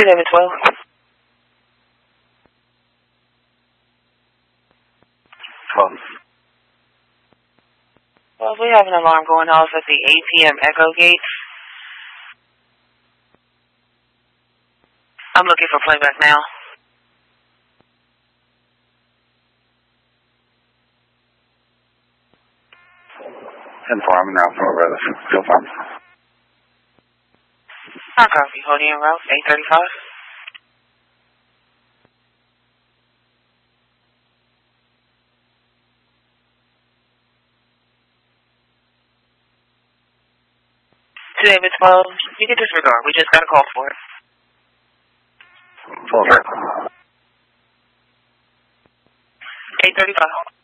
David 12. Well, we have an alarm going off at the 8 p.m. Echo Gate. I'm looking for playback now. Inform now for brother. Still farm. Our copy. Holding en route. 835. David 12. You can disregard. We just got a call for it. Full 835.